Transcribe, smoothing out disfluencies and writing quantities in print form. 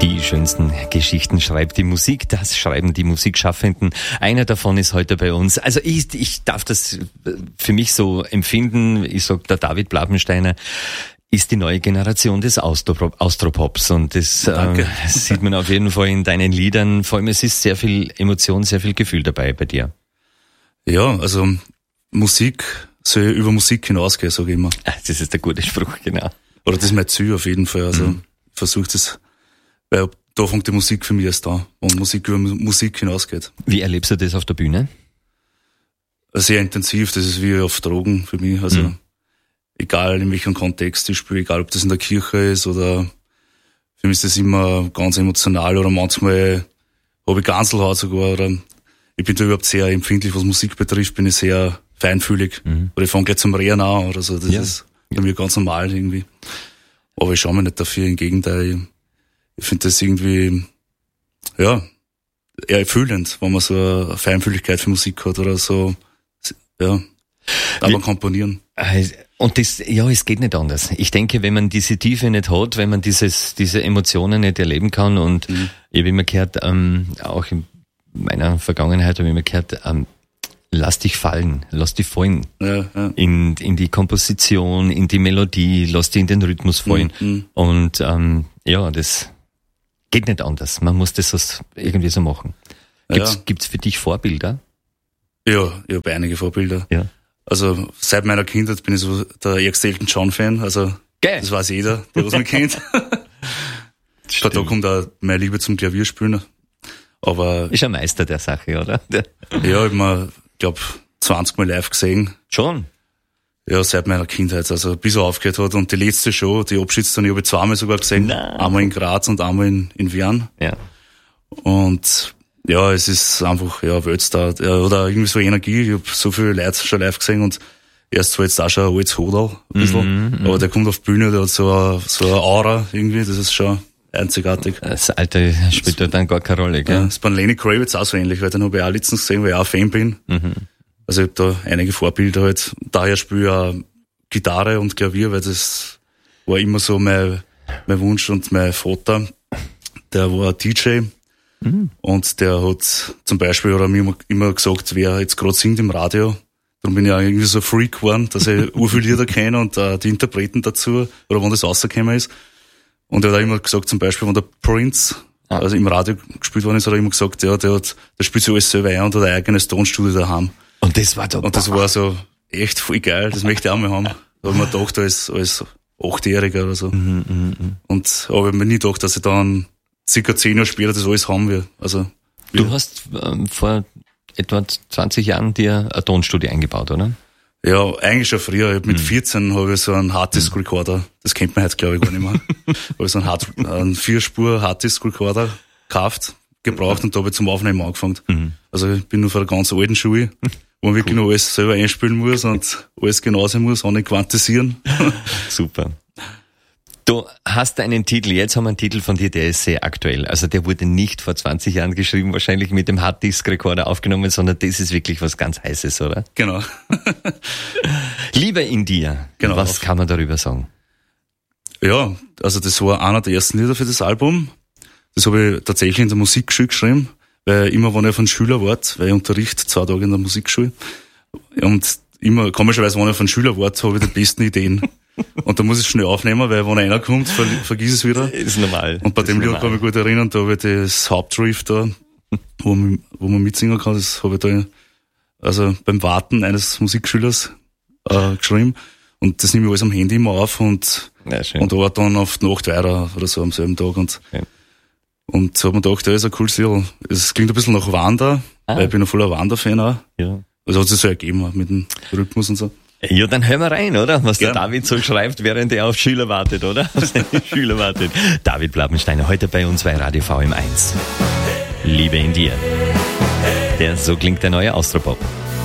Die schönsten Geschichten schreibt die Musik, das schreiben die Musikschaffenden. Einer davon ist heute bei uns. Also ich darf das für mich so empfinden. Ich sag, der David Blabensteiner ist die neue Generation des Austropops und das sieht man auf jeden Fall in deinen Liedern. Vor allem es ist sehr viel Emotion, sehr viel Gefühl dabei bei dir. Ja, also Musik soll über Musik hinausgehen, sage ich immer. Das ist der gute Spruch, genau. Oder das ist mein Ziel auf jeden Fall. Also ich versuche das, weil da fängt die Musik für mich erst an, wenn Musik über Musik hinausgeht. Wie erlebst du das auf der Bühne? Sehr intensiv, das ist wie auf Drogen für mich. Also egal in welchem Kontext ich spiele, egal ob das in der Kirche ist oder für mich ist das immer ganz emotional oder manchmal habe ich Ganselhaut sogar oder ich bin da überhaupt sehr empfindlich, was Musik betrifft, bin ich sehr feinfühlig. Oder ich fange gleich zum Reden an oder so, das ist bei mir ganz normal irgendwie. Aber ich schaue mir nicht dafür, im Gegenteil. Ich finde das irgendwie, eher erfüllend, wenn man so eine Feinfühligkeit für Musik hat oder so, darf man komponieren. Und das, es geht nicht anders. Ich denke, wenn man diese Tiefe nicht hat, wenn man diese Emotionen nicht erleben kann und ich habe immer gehört, auch in meiner Vergangenheit habe ich immer gehört, lass dich fallen, lass dich fallen in die Komposition, in die Melodie, lass dich in den Rhythmus fallen und das geht nicht anders. Man muss das irgendwie so machen. Gibt's für dich Vorbilder? Ja, ich habe einige Vorbilder. Ja. Also seit meiner Kindheit bin ich so der ärgste Elton John-Fan. Also das weiß jeder, der was mich kennt. Da kommt auch meine Liebe zum Klavierspielen. Aber ist ein Meister der Sache, oder? Ja, ich habe mir, glaube 20 Mal live gesehen. Schon? Ja, seit meiner Kindheit, also bis er aufgehört hat. Und die letzte Show, die Abschiedstournee, habe ich zweimal sogar gesehen. Nein. Einmal in Graz und einmal in Wien. Ja. Und ja, es ist einfach, Weltstar, oder irgendwie so Energie. Ich habe so viele Leute schon live gesehen und er ist zwar jetzt auch schon ein altes Hodel, ein bisschen, aber der kommt auf die Bühne, der hat so eine Aura irgendwie, das ist schon einzigartig. Das Alte spielt da dann gar keine Rolle, gell? Ja, das ist bei Lenny Kravitz auch so ähnlich, weil den habe ich auch letztens gesehen, weil ich auch ein Fan bin. Also ich habe da einige Vorbilder halt. Daher spiele ich auch Gitarre und Klavier, weil das war immer so mein Wunsch und mein Vater, der war DJ. Und der hat zum Beispiel, oder mir immer gesagt, wer jetzt gerade singt im Radio. Darum bin ich auch irgendwie so ein Freak geworden, dass ich viele Lieder kenne und die Interpreten dazu, oder wann das rausgekommen ist. Und er hat auch immer gesagt, zum Beispiel, wenn der Prince also im Radio gespielt worden ist, hat er immer gesagt, der spielt sich alles selber ein und hat ein eigenes Tonstudio daheim. Und das war Und das war so echt voll geil, das möchte ich auch mal haben. Da habe ich mir gedacht, als 8-Jähriger oder so. Und aber ich habe mir nie gedacht, dass ich dann circa 10 Jahre später das alles haben will. Also, du hast vor etwa 20 Jahren dir ein Tonstudio eingebaut, oder? Ja, eigentlich schon früher. Mit 14 habe ich so einen Harddisk-Recorder. Das kennt man heute, glaube ich, gar nicht mehr. Habe ich so einen 4-Spur Harddisk-Recorder gekauft, gebraucht und da habe ich zum Aufnehmen angefangen. Also ich bin nur von der ganz alten Schule, wo man wirklich noch alles selber einspielen muss und alles genau sein muss, auch nicht quantisieren. Super. Du hast einen Titel, jetzt haben wir einen Titel von dir, der ist sehr aktuell. Also der wurde nicht vor 20 Jahren geschrieben, wahrscheinlich mit dem Harddisk-Recorder aufgenommen, sondern das ist wirklich was ganz Heißes, oder? Genau. Liebe in dir, genau. Was kann man darüber sagen? Ja, also das war einer der ersten Lieder für das Album. Das habe ich tatsächlich in der Musikschule geschrieben, weil immer, wenn ich von Schüler wart, weil ich unterrichte 2 Tage in der Musikschule, und immer, komischerweise, wenn ich von Schüler wart, habe ich die besten Ideen. Und da muss ich schnell aufnehmen, weil wenn einer kommt, vergiss es wieder. Ist normal. Und bei dem Lied kann ich mich gut erinnern, da habe ich das Hauptriff da, wo man mitsingen kann, das habe ich da, also beim Warten eines Musikschülers geschrieben. Und das nehme ich alles am Handy immer auf und war dann auf die Nacht weiter oder so am selben Tag. Und so hat man gedacht, ist ein cooles Lied. Es klingt ein bisschen nach Wander, weil ich bin ein voller Wander-Fan auch. Ja. Das hat sich so ergeben mit dem Rhythmus und so. Ja, dann hören wir rein, oder? Was der David so schreibt, während er auf Schüler wartet, oder? Auf seine Schüler wartet. David Blabensteiner, heute bei uns bei Radio VM1. Liebe in dir. So klingt der neue Austropop.